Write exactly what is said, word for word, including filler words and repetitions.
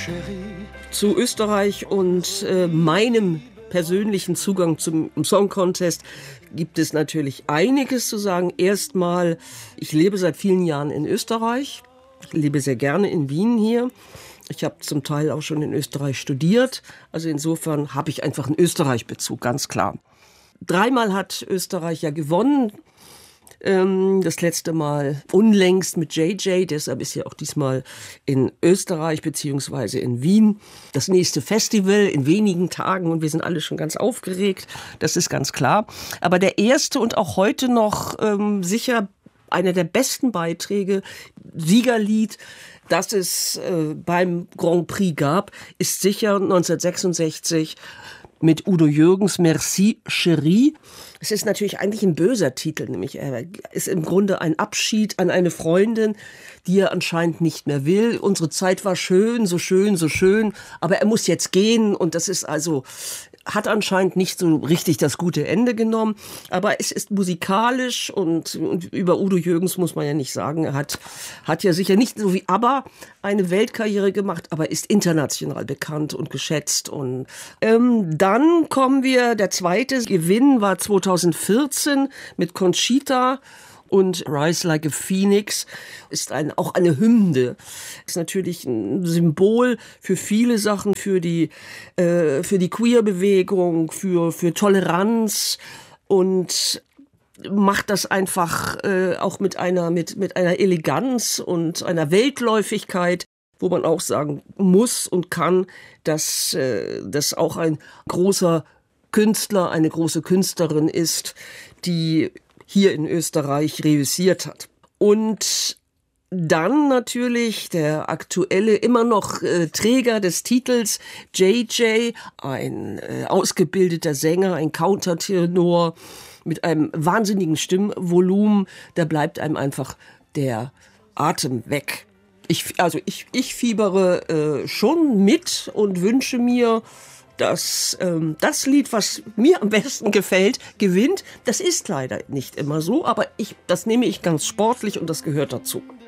Zu Österreich und äh, meinem persönlichen Zugang zum Song Contest gibt es natürlich einiges zu sagen. Erstmal, ich lebe seit vielen Jahren in Österreich. Ich lebe sehr gerne in Wien hier. Ich habe zum Teil auch schon in Österreich studiert. Also insofern habe ich einfach einen Österreich-Bezug, ganz klar. Dreimal hat Österreich ja gewonnen. Das letzte Mal unlängst mit J J, deshalb ist ja auch diesmal in Österreich beziehungsweise in Wien das nächste Festival in wenigen Tagen und wir sind alle schon ganz aufgeregt, das ist ganz klar. Aber der erste und auch heute noch ähm, sicher einer der besten Beiträge, Siegerlied, das es äh, beim Grand Prix gab, ist sicher neunzehnhundertsechsundsechzig mit Udo Jürgens Merci Chérie. Es ist natürlich eigentlich ein böser Titel, nämlich er ist im Grunde ein Abschied an eine Freundin, die er anscheinend nicht mehr will. Unsere Zeit war schön, so schön, so schön, aber er muss jetzt gehen und das ist also, hat anscheinend nicht so richtig das gute Ende genommen, aber es ist musikalisch und, und über Udo Jürgens muss man ja nicht sagen, er hat, hat ja sicher nicht so wie ABBA eine Weltkarriere gemacht, aber ist international bekannt und geschätzt. Und ähm, dann kommen wir, der zweite Gewinn war zweitausendvierzehn mit Conchita. Und Rise Like a Phoenix ist ein, auch eine Hymne. Ist natürlich ein Symbol für viele Sachen, für die, äh, für die Queer-Bewegung, für, für Toleranz und macht das einfach äh, auch mit einer, mit, mit einer Eleganz und einer Weltläufigkeit, wo man auch sagen muss und kann, dass äh, das auch ein großer Künstler, eine große Künstlerin ist, die hier in Österreich reüssiert hat. Und dann natürlich der aktuelle, immer noch äh, Träger des Titels, J J, ein äh, ausgebildeter Sänger, ein Countertenor mit einem wahnsinnigen Stimmvolumen, da bleibt einem einfach der Atem weg. Ich, also ich, ich fiebere äh, schon mit und wünsche mir, dass ähm, das Lied, was mir am besten gefällt, gewinnt. Das ist leider nicht immer so, aber ich, das nehme ich ganz sportlich und das gehört dazu.